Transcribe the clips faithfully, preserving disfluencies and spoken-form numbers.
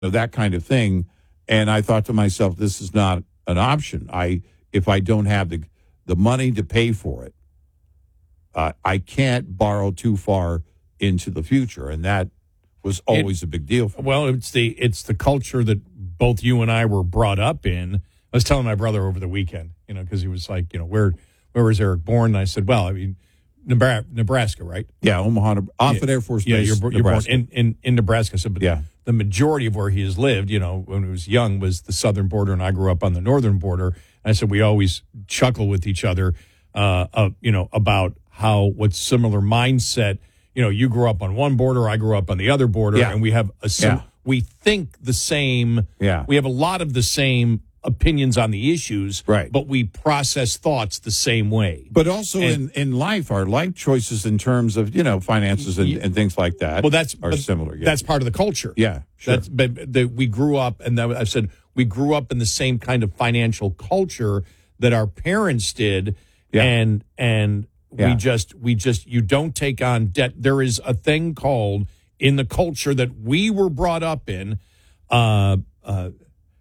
know, that kind of thing. And I thought to myself, this is not an option. I if I don't have the the money to pay for it, uh, I can't borrow too far into the future, and that was always it, a big deal for me. Well, it's the it's the culture that both you and I were brought up in. I was telling my brother over the weekend, you know, because he was like, you know, where where was Eric born? And I said, well, I mean, Nebraska, Nebraska right? Yeah, Omaha, Offutt yeah. Air Force yeah, Base, you're, you're born in, in, in Nebraska. So, but yeah. the majority of where he has lived, you know, when he was young, was the southern border, and I grew up on the northern border. And I said we always chuckle with each other, uh, uh, you know, about how what similar mindset. You know, you grew up on one border, I grew up on the other border, yeah. and we have a sim- yeah. we think the same. Yeah. We have a lot of the same opinions on the issues, right? But we process thoughts the same way. But also and, in, in life, our life choices in terms of, you know, finances and, and things like that. Well, that's are similar. Yeah. That's part of the culture. Yeah, sure. That's, but the, we grew up, and that, I said we grew up in the same kind of financial culture that our parents did, yeah. and and. Yeah. We just, we just, you don't take on debt. There is a thing called in the culture that we were brought up in, uh, uh,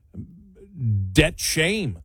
debt shame.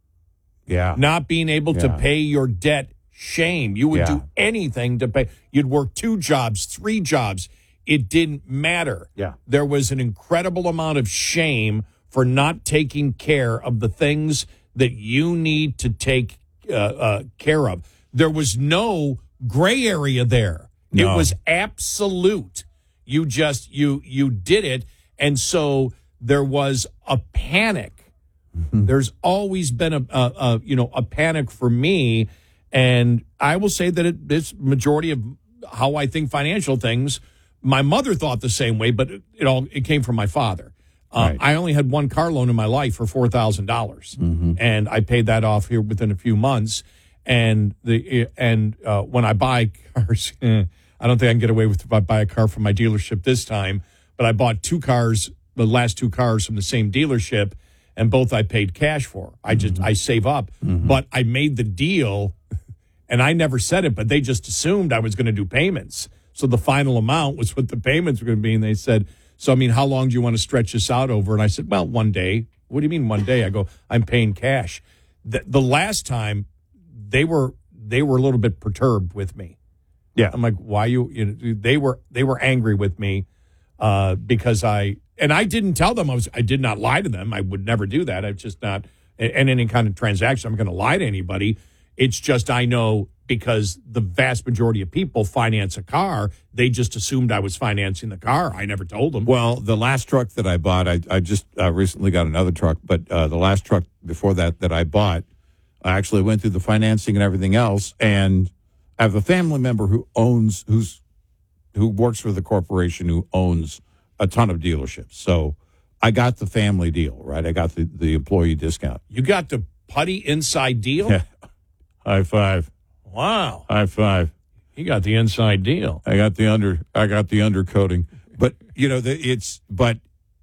Yeah. Not being able yeah. to pay your debt, shame. You would yeah. do anything to pay. You'd work two jobs, three jobs. It didn't matter. Yeah. There was an incredible amount of shame for not taking care of the things that you need to take uh, uh, care of. There was no gray area there. No. It was absolute. You just, you you did it. And so there was a panic. Mm-hmm. There's always been a, a, a, you know, a panic for me. And I will say that it, it's majority of how I think financial things. My mother thought the same way, but it, it all, it came from my father. Uh, right. I only had one car loan in my life for four thousand dollars. Mm-hmm. And I paid that off here within a few months. And the and uh, when I buy cars, I don't think I can get away with if I buy a car from my dealership this time. But I bought two cars, the last two cars from the same dealership, and both I paid cash for. I just mm-hmm. I save up, mm-hmm. but I made the deal, and I never said it, but they just assumed I was going to do payments. So the final amount was what the payments were going to be, and they said, "So I mean, how long do you want to stretch this out over?" And I said, "Well, one day." What do you mean one day? I go, "I'm paying cash." The, the last time. They were they were a little bit perturbed with me. Yeah, I'm like, why you? You know, they were they were angry with me uh, because I and I didn't tell them I was I did not lie to them. I would never do that. I've just not in any kind of transaction. I'm going to lie to anybody. It's just I know because the vast majority of people finance a car. They just assumed I was financing the car. I never told them. Well, the last truck that I bought, I I just uh, recently got another truck, but uh, the last truck before that that I bought. I actually went through the financing and everything else, and I have a family member who owns, who's, who works for the corporation who owns a ton of dealerships. So I got the family deal, right? I got the, the employee discount. You got the putty inside deal? Yeah. High five. Wow. High five. You got the inside deal. I got the under, I got the undercoating. But, you know, the, it's, but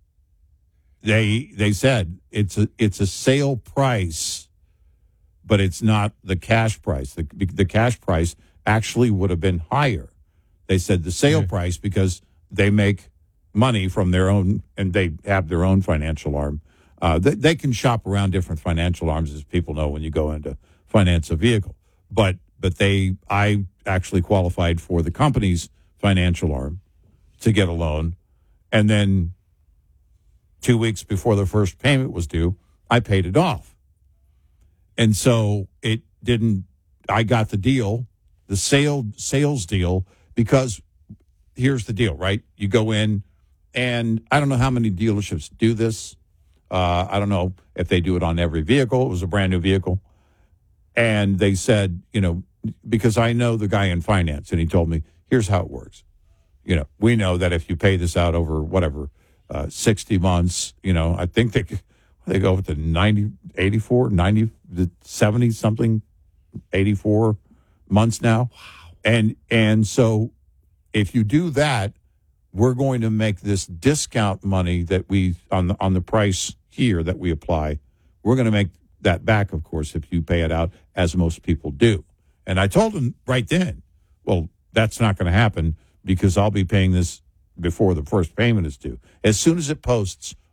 they, they said it's a, it's a sale price. But it's not the cash price. The, the cash price actually would have been higher. They said the sale okay. price because they make money from their own, and they have their own financial arm. Uh, they, they can shop around different financial arms, as people know, when you go into finance a vehicle. But but they, I actually qualified for the company's financial arm to get a loan, and then two weeks before the first payment was due, I paid it off. And so it didn't, I got the deal, the sale sales deal, because here's the deal, right? You go in, and I don't know how many dealerships do this. Uh, I don't know if they do it on every vehicle. It was a brand new vehicle. And they said, you know, because I know the guy in finance, and he told me, here's how it works. You know, we know that if you pay this out over whatever, uh, sixty months, you know, I think they They go up to ninety, eighty-four, ninety, seventy something, eighty-four months now. Wow. And and so if you do that, we're going to make this discount money that we on the on the price here that we apply. We're going to make that back, of course, if you pay it out, as most people do. And I told him right then, well, that's not going to happen because I'll be paying this before the first payment is due. As soon as it posts,